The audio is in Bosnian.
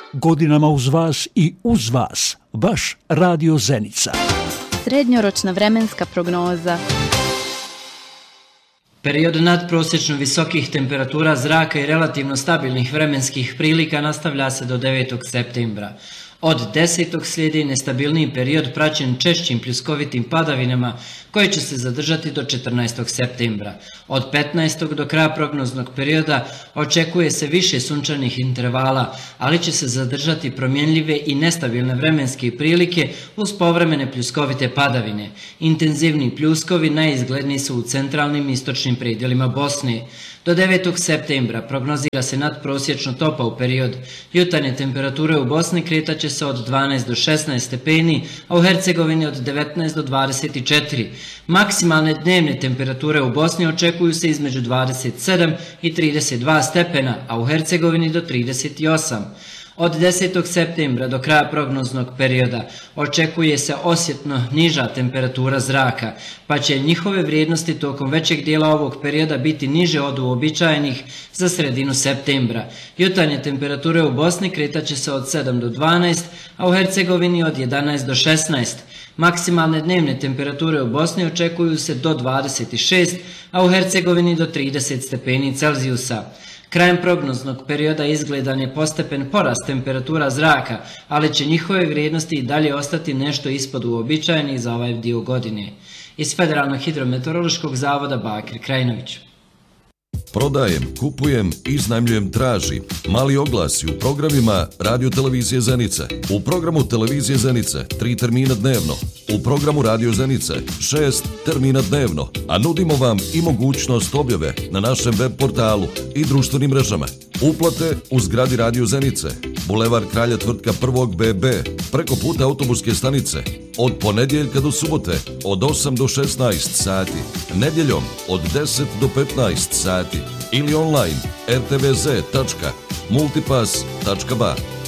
Godinama uz vas i uz vas, vaš Radio Zenica. Srednjoročna vremenska prognoza. Period nadprosječno visokih temperatura zraka i relativno stabilnih vremenskih prilika nastavlja se do 9. septembra. Od 10. slijedi nestabilniji period praćen češćim pljuskovitim padavinama koji će se zadržati do 14. septembra. Od 15. do kraja prognoznog perioda očekuje se više sunčanih intervala, ali će se zadržati promjenljive i nestabilne vremenske prilike uz povremene pljuskovite padavine. Intenzivni pljuskovi najizgledniji su u centralnim i istočnim predjelima Bosne. Do 9. septembra prognozira se nadprosječno topao period. Jutarnje temperature u Bosni kretat će se od 12 do 16 stepeni, a u Hercegovini od 19 do 24. Maksimalne dnevne temperature u Bosni očekuju se između 27 i 32 stepena, a u Hercegovini do 38. Od 10. septembra do kraja prognoznog perioda očekuje se osjetno niža temperatura zraka, pa će njihove vrijednosti tokom većeg dijela ovog perioda biti niže od uobičajenih za sredinu septembra. Jutarnje temperature u Bosni kretat će se od 7 do 12, a u Hercegovini od 11 do 16. Maksimalne dnevne temperature u Bosni očekuju se do 26, a u Hercegovini do 30 stepeni Celzijusa. Krajem prognoznog perioda izgledan je postepen porast temperatura zraka, ali će njihove vrijednosti i dalje ostati nešto ispod uobičajenih za ovaj dio godine. Iz Federalnog hidrometeorološkog zavoda Bakir Krajinović. Prodajem, kupujem, iznajmljujem, tražim. Mali oglasi u programima Radio Televizije Zenice. U programu Televizije Zenice 3 termina dnevno. U programu Radio Zenice 6 termina dnevno. A nudimo vam i mogućnost objave na našem web portalu i društvenim mrežama. Uplate u zgradi Radio Zenice, Bulevar Kralja Tvrtka 1. BB, preko puta autobuske stanice, od ponedjeljka do subote, od 8 do 16 sati, nedjeljom od 10 do 15 sati ili online rtvz.multipass.ba.